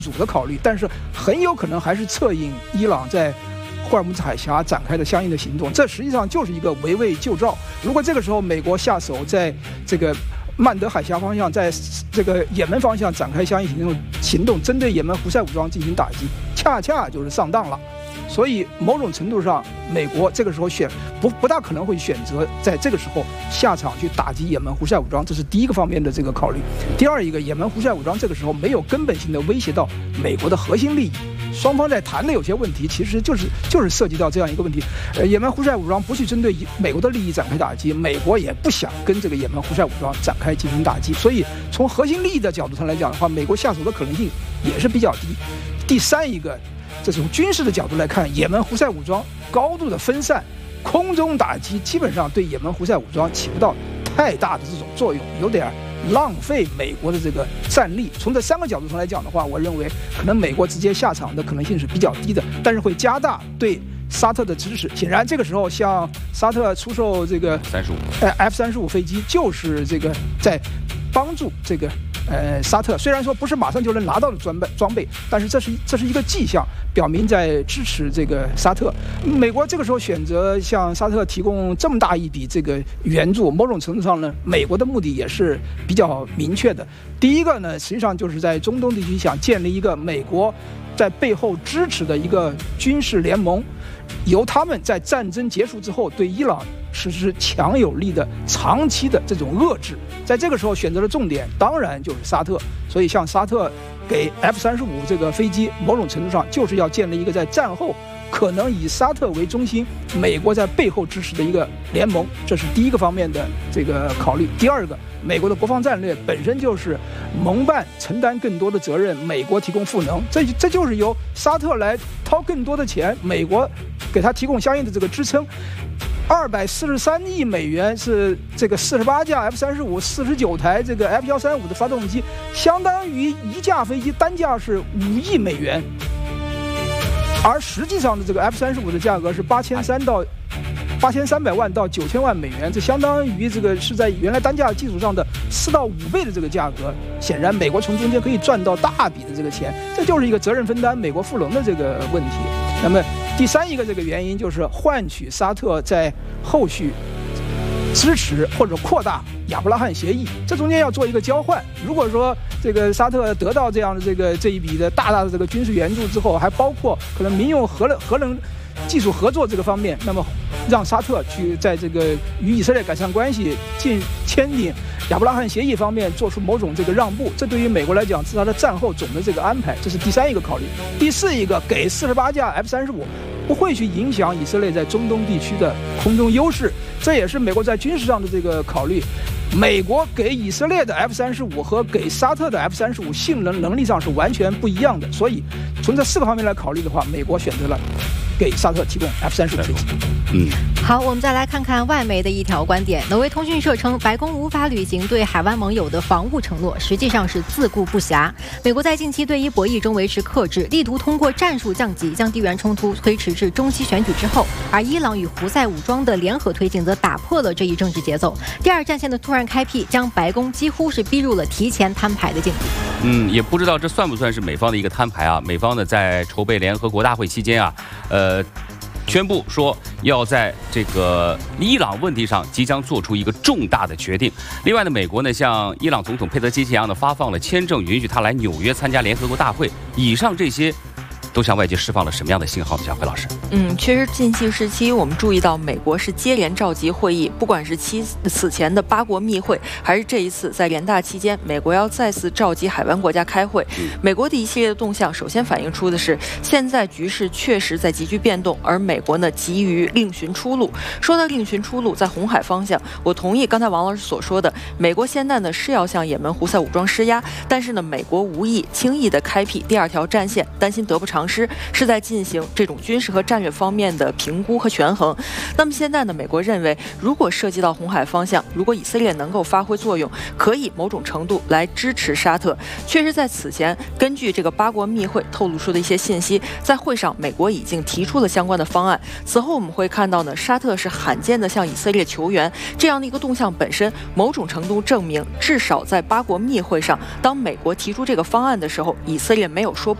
主的考虑，但是很有可能还是策应伊朗在霍尔木兹海峡展开的相应的行动。这实际上就是一个围魏救赵。如果这个时候美国下手在这个曼德海峡方向，在这个也门方向展开相应行动，针对也门胡塞武装进行打击，恰恰就是上当了。所以某种程度上，美国这个时候不大可能会选择在这个时候下场去打击也门胡塞武装，这是第一个方面的这个考虑。第二一个，也门胡塞武装这个时候没有根本性的威胁到美国的核心利益。双方在谈的有些问题，其实就是涉及到这样一个问题。也门胡塞武装不去针对美国的利益展开打击，美国也不想跟这个也门胡塞武装展开进行打击。所以从核心利益的角度上来讲的话，美国下手的可能性也是比较低。第三一个，这从军事的角度来看，也门胡塞武装高度的分散，空中打击基本上对也门胡塞武装起不到太大的这种作用，有点浪费美国的这个战力。从这3个角度上来讲的话，我认为可能美国直接下场的可能性是比较低的，但是会加大对沙特的支持。显然，这个时候向沙特出售这个F-35飞机，就是这个在帮助这个沙特。虽然说不是马上就能拿到的装备，但是这是一个迹象，表明在支持这个沙特。美国这个时候选择向沙特提供这么大一笔这个援助，某种程度上呢，美国的目的也是比较明确的。第一个呢，实际上就是在中东地区想建立一个美国在背后支持的一个军事联盟，由他们在战争结束之后对伊朗实施强有力的长期的这种遏制。在这个时候选择的重点当然就是沙特，所以向沙特给 F-35这个飞机，某种程度上就是要建立一个在战后可能以沙特为中心，美国在背后支持的一个联盟。这是第一个方面的这个考虑。第二个，美国的国防战略本身就是盟办承担更多的责任，美国提供赋能，这就是由沙特来掏更多的钱，美国给他提供相应的这个支撑。243亿美元是这个48架 F-35、49台这个 F-135的发动机，相当于一架飞机单价是5亿美元，而实际上的这个 F-35的价格是8300万到9000万美元，这相当于这个是在原来单价基础上的4到5倍的这个价格。显然，美国从中间可以赚到大笔的这个钱，这就是一个责任分担、美国赋能的这个问题。那么第三一个这个原因就是换取沙特在后续支持或者扩大亚伯拉罕协议，这中间要做一个交换。如果说这个沙特得到这样的这一笔的大的这个军事援助之后，还包括可能民用核能技术合作这个方面，那么让沙特去在这个与以色列改善关系、签订亚伯拉罕协议方面做出某种这个让步，这对于美国来讲是它的战后总的这个安排，这是第三一个考虑。第四一个，给48架 F-35不会去影响以色列在中东地区的空中优势，这也是美国在军事上的这个考虑。美国给以色列的 F-35和给沙特的 F-35性能力上是完全不一样的，所以从这4个方面来考虑的话，美国选择了给沙特提供 F-35飞机。 好，我们再来看看外媒的一条观点。挪威通讯社称，白宫无法履行对海湾盟友的防务承诺，实际上是自顾不暇。美国在近期对伊博弈中维持克制，力图通过战术降级将地缘冲突推迟至中期选举之后，而伊朗与胡塞武装的联合推进则打破了这一政治节奏。第二战线的突然开辟，将白宫几乎是逼入了提前摊牌的境地。 也不知道这算不算是美方的一个摊牌啊？美方呢在筹备联合国大会期间啊，宣布说要在这个伊朗问题上即将做出一个重大的决定。另外呢，美国呢向伊朗总统佩泽基奇扬呢发放了签证，允许他来纽约参加联合国大会。以上这些都向外界释放了什么样的信号呢？小辉老师， 确实近期时期我们注意到美国是接连召集会议，不管是此前的8国密会，还是这一次在联大期间，美国要再次召集海湾国家开会。美国的一系列的动向，首先反映出的是现在局势确实在急剧变动，而美国呢急于另寻出路。说到另寻出路，在红海方向，我同意刚才王老师所说的，美国现在呢是要向也门胡塞武装施压，但是呢，美国无意轻易的开辟第2条战线，担心得不偿尝试，是在进行这种军事和战略方面的评估和权衡。那么现在呢，美国认为，如果涉及到红海方向，如果以色列能够发挥作用，可以某种程度来支持沙特。确实，在此前，根据这个八国密会透露出的一些信息，在会上，美国已经提出了相关的方案。此后我们会看到呢，沙特是罕见的向以色列求援，这样的一个动向本身，某种程度证明，至少在八国密会上，当美国提出这个方案的时候，以色列没有说